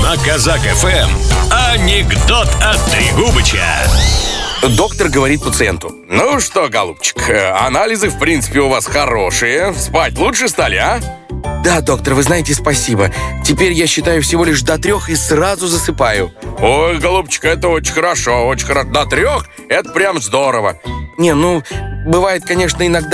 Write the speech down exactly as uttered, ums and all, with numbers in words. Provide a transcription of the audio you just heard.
На Казак эф эм анекдот от Трегубыча. Доктор говорит пациенту: ну что, голубчик, анализы в принципе у вас хорошие. Спать лучше стали, а? Да, доктор, вы знаете, спасибо. Теперь я считаю всего лишь до трех и сразу засыпаю. Ой, голубчик, это очень хорошо, очень хорошо. До трех? Это прям здорово. Не, ну, бывает, конечно, иногда